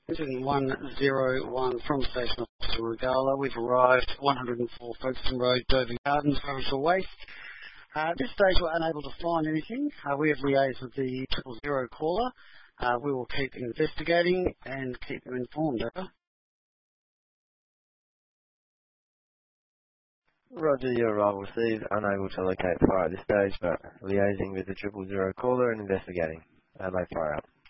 Engine 101 from Station Officer Regala. We've arrived 104 Folkestone Road, Dover Gardens, Rubbish Waste. At this stage, we're unable to find anything. We have liaised with the 000 caller. We will keep investigating and keep you informed. Over. Roger, your arrival received. Unable to locate fire at this stage, but liaising with the 000 caller and investigating. No fire up.